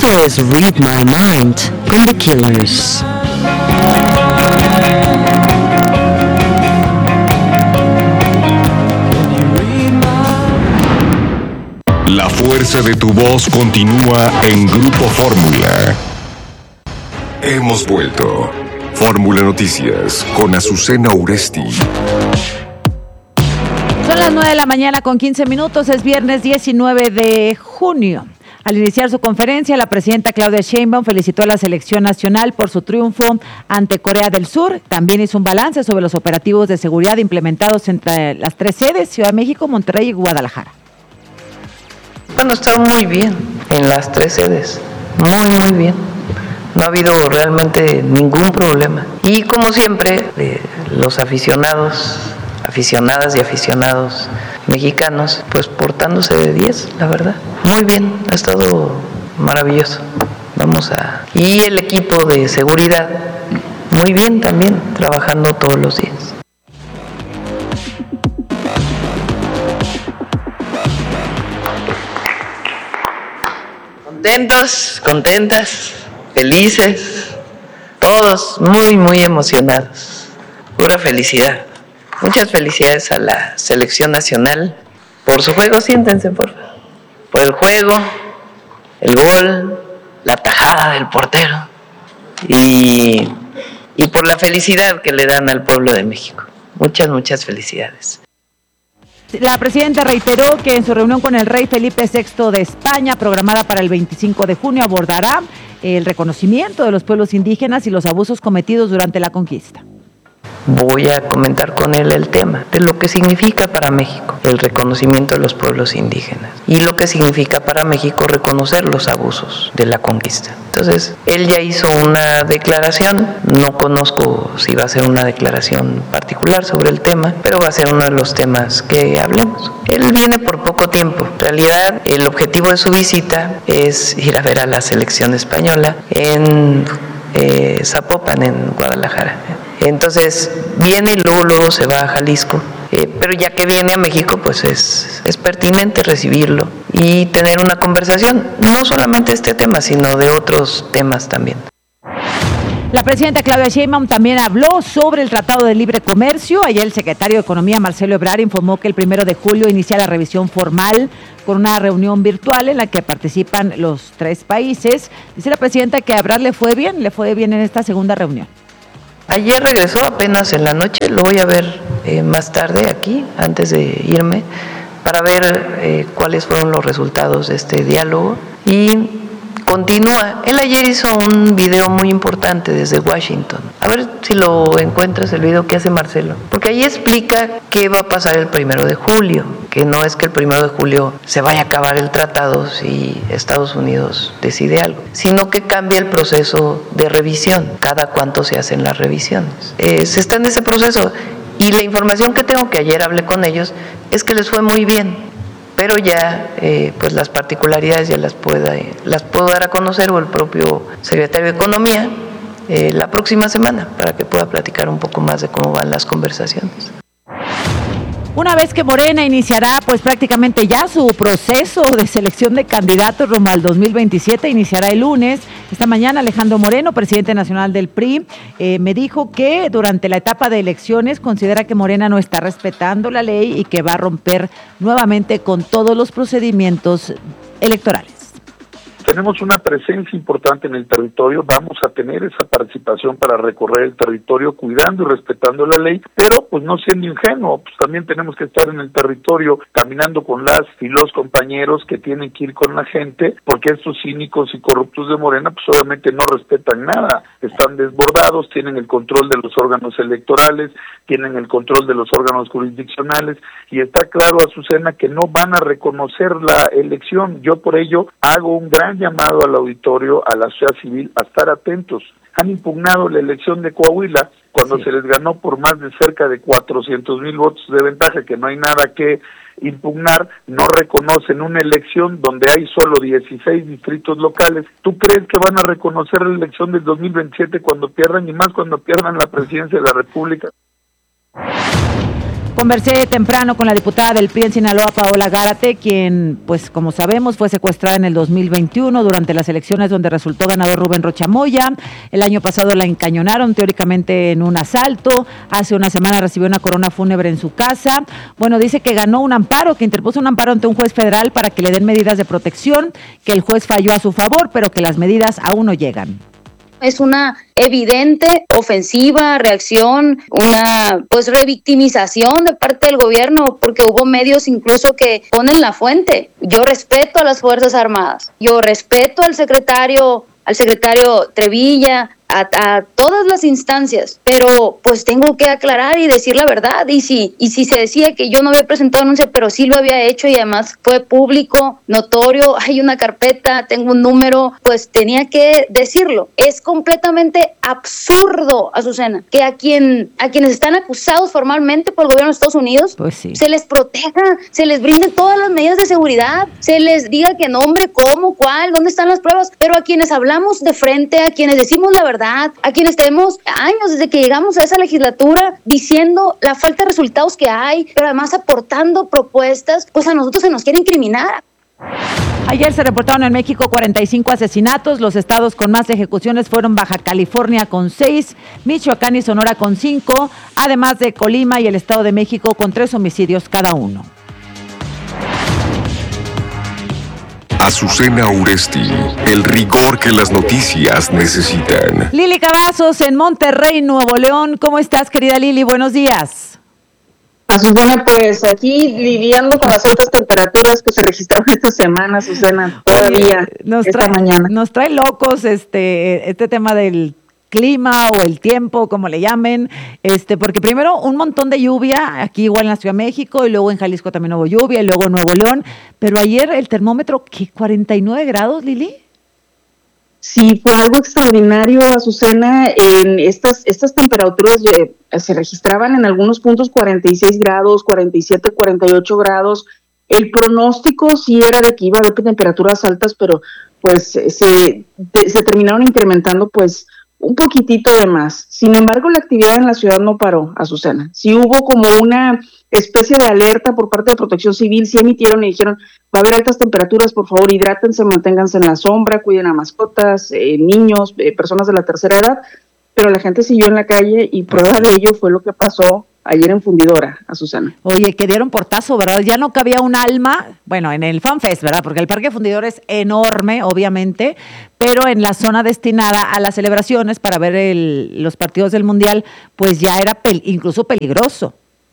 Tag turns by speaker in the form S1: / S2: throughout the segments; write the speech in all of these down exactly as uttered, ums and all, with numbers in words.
S1: Esto es Read My Mind con The Killers.
S2: La fuerza de tu voz continúa en Grupo Fórmula. Hemos vuelto. Fórmula Noticias con Azucena Uresti.
S3: Son las nueve de la mañana con quince minutos, es viernes diecinueve de junio. Al iniciar su conferencia, la presidenta Claudia Sheinbaum felicitó a la selección nacional por su triunfo ante Corea del Sur. También hizo un balance sobre los operativos de seguridad implementados entre las tres sedes, Ciudad de México, Monterrey y Guadalajara.
S4: Bueno, está muy bien en las tres sedes, muy muy bien. No ha habido realmente ningún problema. Y como siempre, eh, los aficionados, aficionadas y aficionados mexicanos, pues portándose de diez, la verdad. Muy bien, ha estado maravilloso. Vamos a... Y el equipo de seguridad, muy bien también, trabajando todos los días. Contentos, contentas, felices, todos muy, muy emocionados. Pura felicidad. Muchas felicidades a la selección nacional por su juego. Siéntense, por favor. Por el juego, el gol, la tajada del portero y, y por la felicidad que le dan al pueblo de México. Muchas, muchas felicidades.
S3: La presidenta reiteró que en su reunión con el rey Felipe sexto de España, programada para el veinticinco de junio, abordará el reconocimiento de los pueblos indígenas y los abusos cometidos durante la conquista.
S4: Voy a comentar con él el tema de lo que significa para México el reconocimiento de los pueblos indígenas y lo que significa para México reconocer los abusos de la conquista. Entonces, él ya hizo una declaración, no conozco si va a ser una declaración particular sobre el tema, pero va a ser uno de los temas que hablemos. Él viene por poco tiempo. En realidad, el objetivo de su visita es ir a ver a la selección española en eh, Zapopan, en Guadalajara. Entonces viene y luego, luego se va a Jalisco, eh, pero ya que viene a México, pues es, es pertinente recibirlo y tener una conversación, no solamente de este tema, sino de otros temas también.
S3: La presidenta Claudia Sheinbaum también habló sobre el Tratado de Libre Comercio. Ayer el secretario de Economía, Marcelo Ebrard, informó que el primero de julio inicia la revisión formal con una reunión virtual en la que participan los tres países. Dice la presidenta que a Ebrard le fue bien, le fue bien en esta segunda reunión.
S4: Ayer regresó apenas en la noche, lo voy a ver eh, más tarde aquí, antes de irme, para ver eh, cuáles fueron los resultados de este diálogo y continúa. Él ayer hizo un video muy importante desde Washington. A ver si lo encuentras, el video que hace Marcelo. Porque ahí explica qué va a pasar el primero de julio. Que no es que el primero de julio se vaya a acabar el tratado si Estados Unidos decide algo, sino que cambia el proceso de revisión. Cada cuánto se hacen las revisiones. Eh, se está en ese proceso. Y la información que tengo, que ayer hablé con ellos, es que les fue muy bien. Pero ya eh, pues las particularidades ya las, pueda, eh, las puedo dar a conocer, o el propio secretario de Economía, eh, la próxima semana, para que pueda platicar un poco más de cómo van las conversaciones.
S3: Una vez que Morena iniciará pues prácticamente ya su proceso de selección de candidatos rumbo al dos mil veintisiete, iniciará el lunes. Esta mañana Alejandro Moreno, presidente nacional del P R I, eh, me dijo que durante la etapa de elecciones considera que Morena no está respetando la ley y que va a romper nuevamente con todos los procedimientos electorales.
S5: Tenemos una presencia importante en el territorio, vamos a tener esa participación para recorrer el territorio cuidando y respetando la ley, pero pues no siendo ingenuo, pues también tenemos que estar en el territorio caminando con las y los compañeros que tienen que ir con la gente, porque estos cínicos y corruptos de Morena pues obviamente no respetan nada, están desbordados, tienen el control de los órganos electorales, tienen el control de los órganos jurisdiccionales y está claro, Azucena, que no van a reconocer la elección. Yo por ello hago un gran llamado al auditorio, a la sociedad civil, a estar atentos. Han impugnado la elección de Coahuila cuando sí. se les ganó por más de cerca de cuatrocientos mil votos de ventaja, que no hay nada que impugnar. No reconocen una elección donde hay solo dieciséis distritos locales. ¿Tú crees que van a reconocer la elección del dos mil veintisiete cuando pierdan, y más cuando pierdan la presidencia de la República?
S3: Conversé temprano con la diputada del P R I en Sinaloa, Paola Gárate, quien, pues como sabemos, fue secuestrada en el dos mil veintiuno durante las elecciones donde resultó ganador Rubén Rocha Moya. El año pasado la encañonaron teóricamente en un asalto. Hace una semana recibió una corona fúnebre en su casa. Bueno, dice que ganó un amparo, que interpuso un amparo ante un juez federal para que le den medidas de protección, que el juez falló a su favor, pero que las medidas aún no llegan.
S6: Es una evidente ofensiva, reacción, una pues revictimización de parte del gobierno, porque hubo medios incluso que ponen la fuente. Yo respeto a las Fuerzas Armadas, yo respeto al secretario, al secretario Trevilla, A, a todas las instancias, pero pues tengo que aclarar y decir la verdad. Y si, y si se decía que yo no había presentado denuncia, pero sí lo había hecho y además fue público, notorio, hay una carpeta, tengo un número, pues tenía que decirlo. Es completamente absurdo, Azucena, que a quien a quienes están acusados formalmente por el gobierno de Estados Unidos,
S3: pues sí,
S6: se les proteja, se les brinden todas las medidas de seguridad, se les diga que nombre, cómo, cuál, dónde están las pruebas, pero a quienes hablamos de frente, a quienes decimos la verdad, a quienes tenemos años desde que llegamos a esa legislatura diciendo la falta de resultados que hay, pero además aportando propuestas, pues a nosotros se nos quiere incriminar.
S3: Ayer se reportaron en México cuarenta y cinco asesinatos. Los estados con más ejecuciones fueron Baja California con seis, Michoacán y Sonora con cinco, además de Colima y el Estado de México con tres homicidios cada uno.
S2: Azucena Uresti, el rigor que las noticias necesitan.
S3: Lili Cavazos en Monterrey, Nuevo León. ¿Cómo estás, querida Lili? Buenos días.
S7: Azucena, pues aquí lidiando con las altas temperaturas que se registraron esta semana, Azucena, todavía
S3: nos
S7: esta
S3: trae,
S7: mañana.
S3: Nos trae locos este, este tema del clima o el tiempo, como le llamen, este, porque primero un montón de lluvia, aquí igual en la Ciudad de México, y luego en Jalisco también hubo lluvia, y luego Nuevo León, pero ayer el termómetro, ¿qué? ¿cuarenta y nueve grados, Lili?
S7: Sí, fue algo extraordinario, Azucena. En estas estas temperaturas eh, se registraban en algunos puntos cuarenta y seis grados, cuarenta y siete, cuarenta y ocho grados. El pronóstico sí era de que iba a haber temperaturas altas, pero pues se, se terminaron incrementando pues un poquitito de más. Sin embargo, la actividad en la ciudad no paró, Azucena. Sí hubo como una especie de alerta por parte de Protección Civil, sí emitieron y dijeron, va a haber altas temperaturas, por favor hidrátense, manténganse en la sombra, cuiden a mascotas, eh, niños, eh, personas de la tercera edad, pero la gente siguió en la calle y prueba de ello fue lo que pasó ayer en Fundidora, Azucena.
S3: Oye, que dieron portazo, ¿verdad? Ya no cabía un alma, bueno, en el FanFest, ¿verdad? Porque el Parque Fundidora es enorme, obviamente, pero en la zona destinada a las celebraciones para ver el, los partidos del Mundial, pues ya era pel- incluso peligroso.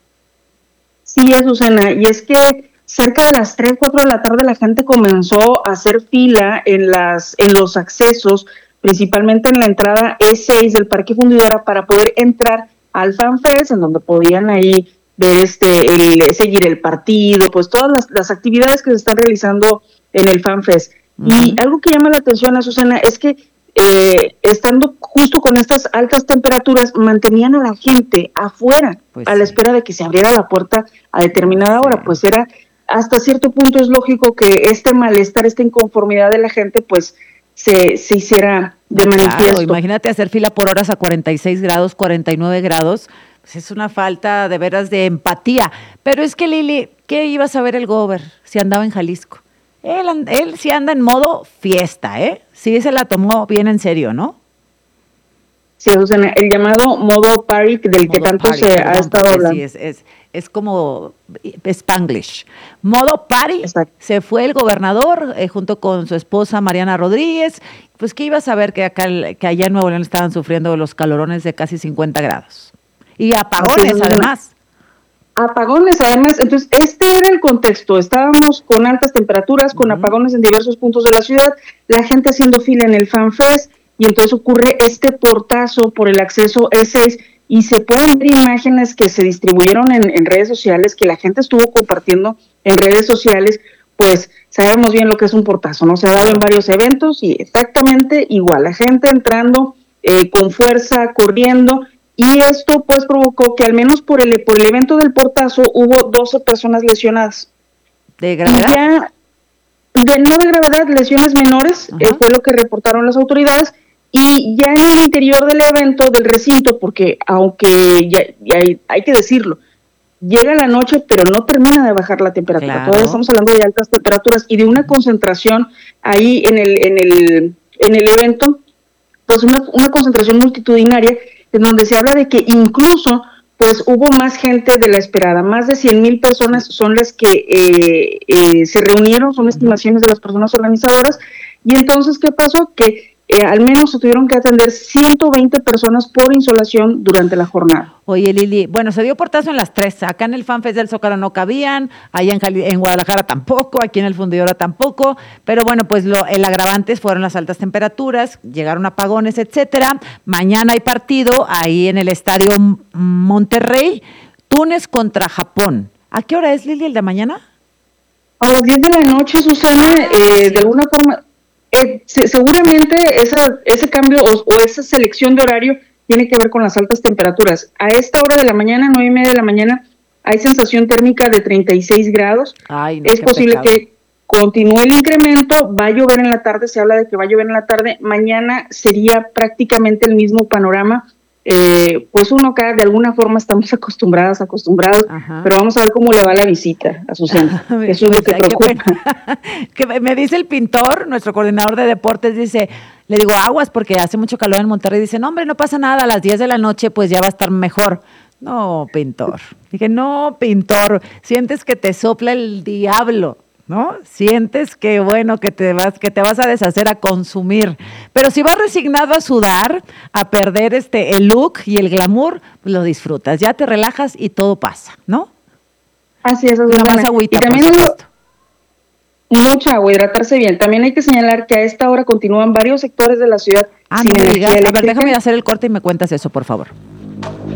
S7: Sí, Azucena, y es que cerca de las tres, cuatro de la tarde la gente comenzó a hacer fila en las en los accesos, principalmente en la entrada E seis del Parque Fundidora para poder entrar al FanFest, en donde podían ahí ver este el, seguir el partido, pues todas las, las actividades que se están realizando en el FanFest. Uh-huh. Y algo que llama la atención, Azucena, es que eh, estando justo con estas altas temperaturas, mantenían a la gente afuera, pues a sí. la espera de que se abriera la puerta a determinada sí. hora, pues era, hasta cierto punto es lógico que este malestar, esta inconformidad de la gente, pues se, se hiciera de manifiesto.
S3: Claro, imagínate hacer fila por horas a cuarenta y seis grados, cuarenta y nueve grados, pues es una falta de veras de empatía. Pero es que, Lili, ¿qué iba a saber el gober si andaba en Jalisco? Él, él sí anda en modo fiesta, ¿eh? Sí se la tomó bien en serio, ¿no?
S7: Sí, Susana, el llamado modo party del modo que tanto party, se perdón, ha estado hablando.
S3: Sí, es, es, es como Spanglish. Modo party. Exacto. Se fue el gobernador eh, junto con su esposa Mariana Rodríguez. Pues que iba a saber que, acá, que allá en Nuevo León estaban sufriendo los calorones de casi cincuenta grados. Y apagones, sí, además.
S7: Apagones, además. Entonces, este era el contexto. Estábamos con altas temperaturas, con uh-huh. apagones en diversos puntos de la ciudad, la gente haciendo fila en el FanFest, y entonces ocurre este portazo por el acceso E seis, y se pueden ver imágenes que se distribuyeron en, en redes sociales, que la gente estuvo compartiendo en redes sociales. Pues sabemos bien lo que es un portazo, ¿no? Se ha dado en varios eventos y exactamente igual, la gente entrando eh, con fuerza, corriendo, y esto pues provocó que al menos por el, por el evento del portazo hubo doce personas lesionadas.
S3: ¿De gravedad?
S7: Ya, de no de gravedad, lesiones menores, eh, fue lo que reportaron las autoridades. Y ya en el interior del evento, del recinto, porque aunque ya, ya hay, hay que decirlo, llega la noche, pero no termina de bajar la temperatura.
S3: Claro.
S7: Todavía estamos hablando de altas temperaturas y de una concentración ahí en el, en el, en el evento, pues una, una concentración multitudinaria en donde se habla de que incluso pues hubo más gente de la esperada, más de cien mil personas son las que eh, eh, se reunieron, son estimaciones de las personas organizadoras, y entonces, ¿qué pasó? Que eh, al menos se tuvieron que atender ciento veinte personas por insolación durante la jornada.
S3: Oye, Lili, bueno, se dio portazo en las tres. Acá en el FanFest del Zócalo no cabían, allá en, Jali- en Guadalajara tampoco, aquí en el Fundidora tampoco, pero bueno, pues lo, el agravante fueron las altas temperaturas, llegaron apagones, etcétera. Mañana hay partido ahí en el Estadio Monterrey, Túnez contra Japón. ¿A qué hora es, Lili, el de mañana?
S7: A las diez de la noche, Susana, eh, de alguna forma, eh, se, seguramente esa, ese cambio o, o esa selección de horario tiene que ver con las altas temperaturas. A esta hora de la mañana, nueve y media de la mañana, hay sensación térmica de treinta y seis grados.
S3: Ay, no,
S7: es posible pecado. Que continúe el incremento, va a llover en la tarde, se habla de que va a llover en la tarde. Mañana sería prácticamente el mismo panorama. Eh, pues uno acá de alguna forma estamos acostumbradas, acostumbrados, Ajá. pero vamos a ver cómo le va la visita a Susana. Eso es lo que preocupa.
S3: Que me dice el pintor, nuestro coordinador de deportes, dice, le digo aguas porque hace mucho calor en Monterrey, dice, no hombre, no pasa nada, a las diez de la noche pues ya va a estar mejor. No, pintor. Dije, no, pintor, sientes que te sopla el diablo, ¿no? Sientes que, bueno, que te vas, que te vas a deshacer, a consumir. Pero si vas resignado a sudar, a perder este el look y el glamour, pues lo disfrutas. Ya te relajas y todo pasa, ¿no?
S7: Así es,
S3: Una más agüita,
S7: y también
S3: por supuesto.
S7: Mucha agua, hidratarse bien. También hay que señalar que a esta hora continúan varios sectores de la ciudad
S3: ah,
S7: sin
S3: no
S7: energía
S3: digas.
S7: eléctrica.
S3: A ver, déjame hacer el corte y me cuentas eso, por favor.